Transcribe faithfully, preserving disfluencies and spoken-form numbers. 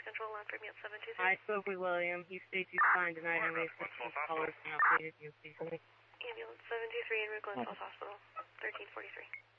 control line for me at seven two three. I spoke with William. He states he's fine tonight and they said his callers can update his U P. Ambulance seven two three en route Glen Falls Hospital, thirteen forty-three.